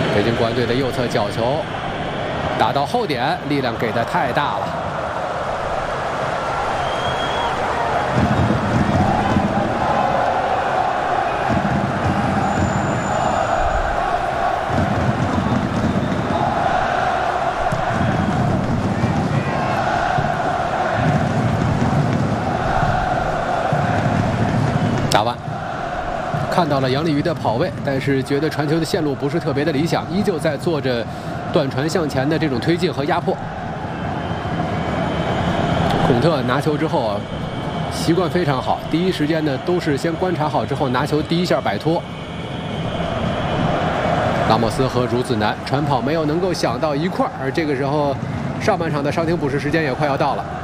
北京国安队的右侧角球打到后点，力量给的太大了。打完。 看到了杨立瑜的跑位，但是觉得传球的线路不是特别的理想，依旧在做着断传向前的这种推进和压迫。孔特拿球之后啊，习惯非常好，第一时间呢都是先观察好之后拿球第一下摆脱。拉莫斯和孺子男传跑没有能够想到一块儿，而这个时候上半场的伤停补时时间也快要到了。